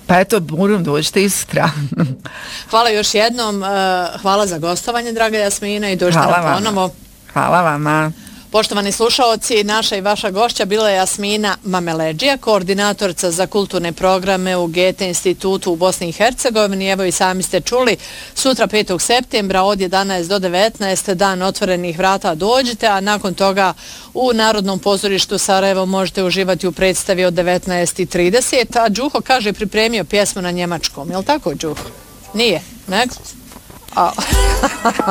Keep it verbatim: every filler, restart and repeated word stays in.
Pa eto, burum, dođite i sutra. Hvala još jednom, hvala za gostovanje, draga Jasmina, i dođite nam ponovo. Hvala vama. Poštovani slušaoci, naša i vaša gošća bila je Jasmina Mameleđija, koordinatorca za kulturne programe u Goethe institutu u Bosni i Hercegovini. Evo i sami ste čuli, sutra petog septembra od jedanaest do devetnaest, dan otvorenih vrata, dođite, a nakon toga u Narodnom pozorištu Sarajevo možete uživati u predstavi od devetnaest i trideset, a Đuho kaže pripremio pjesmu na njemačkom. Je li tako, Đuho? Nije? Nek? A...